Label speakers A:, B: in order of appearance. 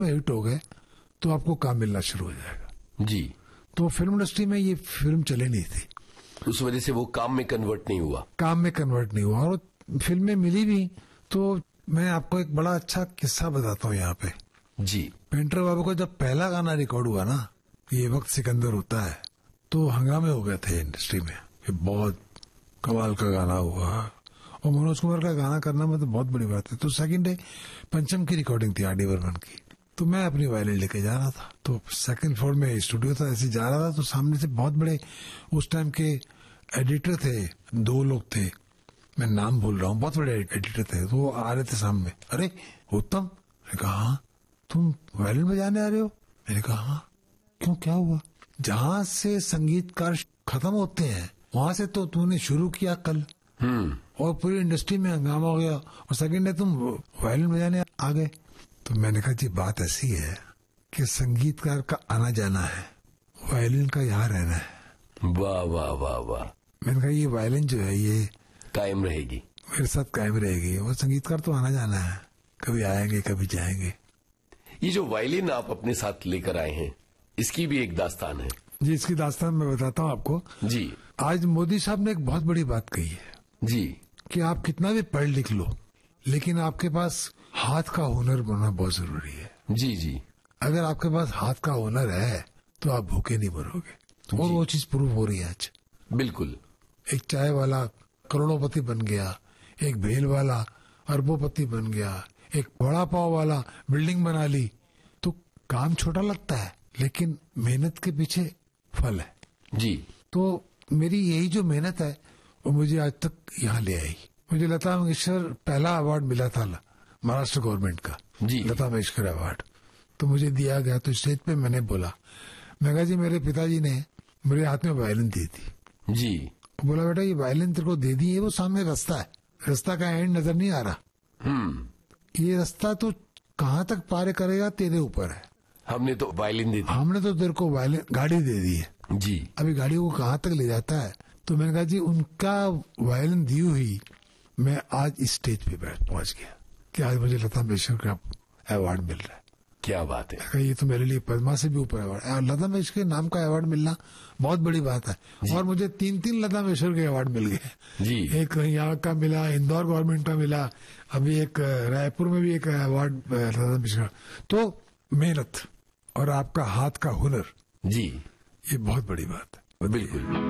A: Hit हो गए तो आपको काम मिलना शुरू हो जाएगा।
B: जी।
A: तो फिल्म इंडस्ट्री में ये फिल्म चले नहीं थी,
B: उस वजह से वो काम में कन्वर्ट नहीं हुआ।
A: काम में कन्वर्ट नहीं हुआ और फिल्में मिली भी। तो मैं आपको एक बड़ा अच्छा किस्सा बताता हूँ यहाँ पे।
B: जी।
A: पेंटर बाबू का जब पहला गाना रिकॉर्ड हुआ ना, ये वक्त सिकंदर होता है, तो हंगामे हो गए थे इंडस्ट्री में, ये बहुत कमाल का गाना हुआ और मनोज कुमार का गाना करना मतलब बहुत बड़ी बात है। तो सेकंड डे पंचम की रिकॉर्डिंग थी आर.डी. बर्मन की, तो मैं अपनी वायलिन लेके जा रहा था। तो सेकंड फ्लोर में स्टूडियो था, ऐसे जा रहा था तो सामने से बहुत बड़े उस टाइम के एडिटर थे, 2 लोग थे, मैं नाम भूल रहा हूँ, बहुत बड़े एडिटर थे। तो वो आ रहे थे सामने, अरे उत्तम, मैंने कहा हाँ तुम वायलिन बजाने आ रहे हो? मैंने कहा हाँ। क्यों, क्या हुआ? जहां से संगीतकार खत्म होते हैं वहां से तो तूने शुरू किया कल, और पूरी इंडस्ट्री में हंगामा हो गया और सेकंड डे तुम वायलिन बजाने आ गए। तो मैंने कहा जी बात ऐसी है कि संगीतकार का आना जाना है, वायलिन का यहाँ रहना है।
B: वाह वाह वाह वाह।
A: मैंने कहा ये वायलिन जो है ये
B: कायम रहेगी,
A: मेरे साथ कायम रहेगी, और संगीतकार तो आना जाना है, कभी आएंगे कभी जाएंगे।
B: ये जो वायलिन आप अपने साथ लेकर आए हैं, इसकी भी एक दास्तान है।
A: जी, इसकी दास्तान मैं बताता हूँ आपको।
B: जी।
A: आज मोदी साहब ने एक बहुत बड़ी बात कही है
B: जी,
A: कि आप कितना भी पढ़ लिख लो लेकिन आपके पास हाथ का हुनर होना बहुत जरूरी है।
B: जी जी।
A: अगर आपके पास हाथ का हुनर है तो आप भूखे नहीं मरोगे, और वो चीज प्रूव हो रही है आज।
B: बिल्कुल।
A: एक चाय वाला करोड़ोंपति बन गया, एक भेल वाला अरबोपति बन गया, एक वड़ा पाव वाला बिल्डिंग बना ली। तो काम छोटा लगता है लेकिन मेहनत के पीछे फल है।
B: जी।
A: तो मेरी यही जो मेहनत है वो मुझे आज तक यहाँ ले आई। मुझे लता मंगेशकर पहला अवार्ड मिला था महाराष्ट्र गवर्नमेंट का,
B: जी।
A: लता मंगेशकर अवार्ड, तो मुझे दिया गया। तो स्टेज पे मैंने बोला, मैं कहा जी मेरे पिताजी ने मेरे हाथ में वायलिन दी थी।
B: जी।
A: बोला बेटा ये वायलिन तेरे को दे दी है, वो सामने रास्ता है, रास्ता का एंड नजर नहीं आ रहा, ये रास्ता तो कहाँ तक पार करेगा तेरे ऊपर है।
B: हमने तो वायलिन दी थी,
A: हमने तो तेरे को वायलिन गाड़ी दे दी है,
B: जी,
A: अभी गाड़ी को कहाँ तक ले जाता है। तो मैंने कहा जी उनका वायलिन दी हुई मैं आज इस स्टेज पे पहुंच गया कि आज मुझे लता मंगेशकर का अवार्ड मिल रहा है।
B: क्या बात है।
A: ये तो मेरे लिए पद्मा से भी ऊपर अवार्ड, लता मंगेशकर के नाम का अवार्ड मिलना बहुत बड़ी बात है। और मुझे 3 लता मंगेशकर के अवार्ड मिल गए
B: जी।
A: एक यहाँ का मिला, इंदौर गवर्नमेंट का मिला, अभी एक रायपुर में भी एक अवार्ड लता मंगेशकर। तो मेहनत और आपका हाथ का हुनर,
B: जी,
A: ये बहुत बड़ी बात है।
B: बिल्कुल।